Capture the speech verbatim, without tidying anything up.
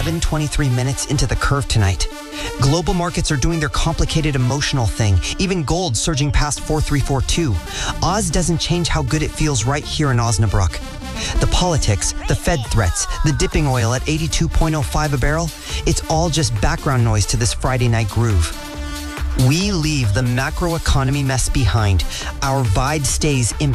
eleven twenty-three minutes into the curve tonight. Global markets are doing their complicated emotional thing, even gold surging past four three four two. Oz doesn't change how good it feels right here in Osnabrück. The politics, the Fed threats, the dipping oil at eighty-two point oh five a barrel, it's all just background noise to this Friday night groove. We leave the macroeconomy mess behind. Our Vide stays in